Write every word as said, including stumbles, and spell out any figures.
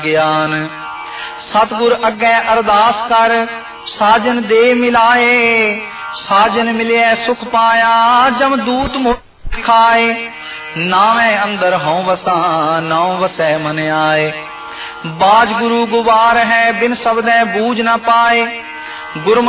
ਗਿਆਨ। सतगुर अगे अरदास कर साजन दे मिलाए, साजन मिले सुख पाया जमदूत मुख खाए। नावे अंदर हों वसा नौ वसै मन आए, बाज गुरु गुवार है बिन शब्दै बूझ न पाए। गुरु